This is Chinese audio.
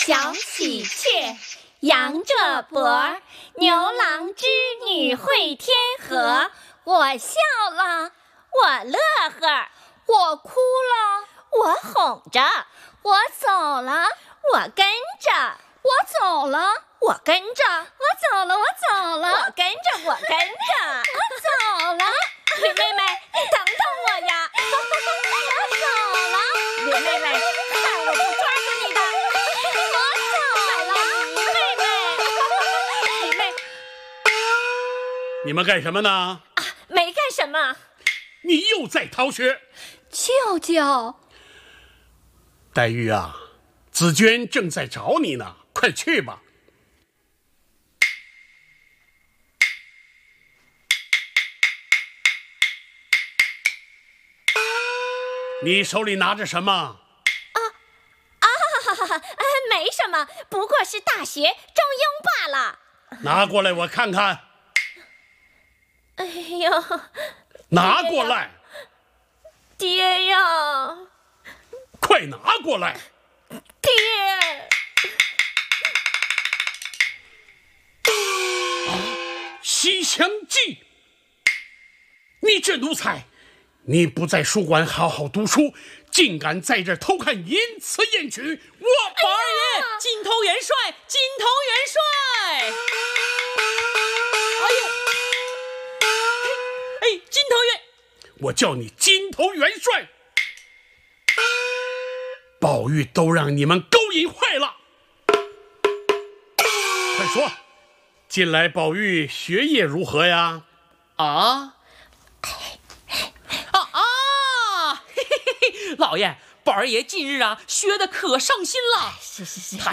小喜鹊，仰着脖，牛郎织女会天河。我笑了，我乐呵， 我哭了， 我哄着， 我走了， 我跟着， 我走了， 我跟着， 我走了，我走了， 我跟着，我跟着， 我走了。 云妹妹，你等等我呀！ 我走了， 云妹妹，看我不抓住你的！ 我走了， 妹妹，云妹， 你们干什么呢？ 没干什么。 你又在逃学。 舅舅， 黛玉啊，紫娟正在找你呢，快去吧。你手里拿着什么？ 没什么，不过是大学中庸罢了。 拿过来我看看。 哎呦， 拿过来！ 爹呀！ 快拿过来！ 爹！ 西厢记，你这奴才！你不在书馆好好读书，竟敢在这偷看淫词艳曲！我宝二爷，金头元帅，金头元帅！哎，金头元， 我叫你金头元帅！宝玉都让你们勾引坏了。快说，近来宝玉学业如何呀？ 老爷，宝二爷近日学得可上心了。 是。